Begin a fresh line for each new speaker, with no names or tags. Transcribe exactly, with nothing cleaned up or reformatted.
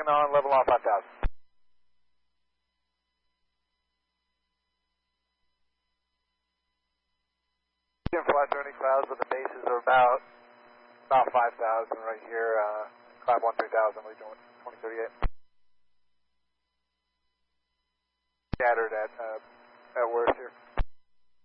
on level off five thousand. Flight thirty clouds, but the bases are about about five thousand right here. Uh, cloud one three thousand, Legion twenty thirty-eight. Scattered at uh, at worst here.